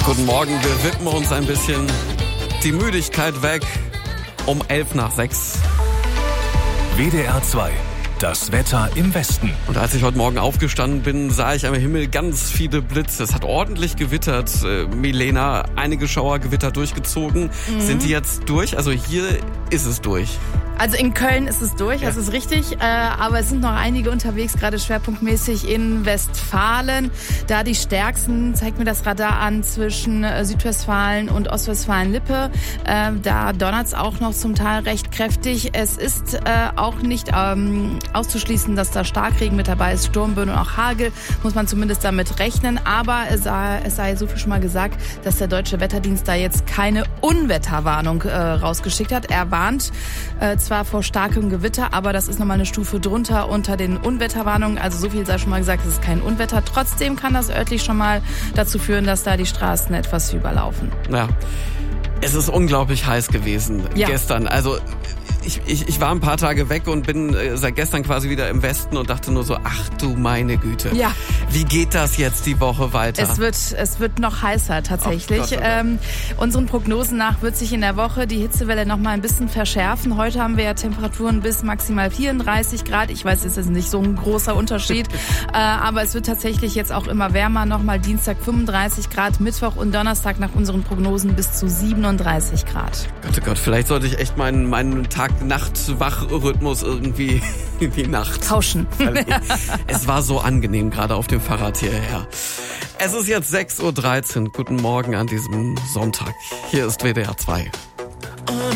Guten Morgen, wir widmen uns ein bisschen die Müdigkeit weg um 5:11. WDR 2, das Wetter im Westen. Und als ich heute Morgen aufgestanden bin, sah ich am Himmel ganz viele Blitze. Es hat ordentlich gewittert. Milena, einige Schauergewitter durchgezogen. Sind die jetzt durch? Also hier ist es durch. Also in Köln ist es durch, das ist richtig, aber es sind noch einige unterwegs, gerade schwerpunktmäßig in Westfalen. Da die stärksten, zeigt mir das Radar an, zwischen Südwestfalen und Ostwestfalen-Lippe. Da donnert's auch noch zum Teil recht kräftig. Es ist auch nicht auszuschließen, dass da Starkregen mit dabei ist, Sturmböen und auch Hagel, muss man zumindest damit rechnen. Aber es sei so viel schon mal gesagt, dass der Deutsche Wetterdienst da jetzt keine Unwetterwarnung rausgeschickt hat. Er warnt zwar vor starkem Gewitter, aber das ist nochmal eine Stufe drunter unter den Unwetterwarnungen. Also so viel sei schon mal gesagt, es ist kein Unwetter. Trotzdem kann das örtlich schon mal dazu führen, dass da die Straßen etwas überlaufen. Ja, es ist unglaublich heiß gewesen gestern. Also ich war ein paar Tage weg und bin seit gestern quasi wieder im Westen und dachte nur so, ach du meine Güte. Ja. Wie geht das jetzt die Woche weiter? Es wird noch heißer tatsächlich. Oh Gott. Unseren Prognosen nach wird sich in der Woche die Hitzewelle noch mal ein bisschen verschärfen. Heute haben wir ja Temperaturen bis maximal 34 Grad. Ich weiß, es ist nicht so ein großer Unterschied, aber es wird tatsächlich jetzt auch immer wärmer. Nochmal Dienstag 35 Grad, Mittwoch und Donnerstag nach unseren Prognosen bis zu 37 Grad. Gott, oh Gott, vielleicht sollte ich echt meinen Tag-Nacht-Wach-Rhythmus irgendwie in die Nacht tauschen. Es war so angenehm, gerade auf dem Fahrrad hierher. Es ist jetzt 6:13 Uhr. Guten Morgen an diesem Sonntag. Hier ist WDR 2.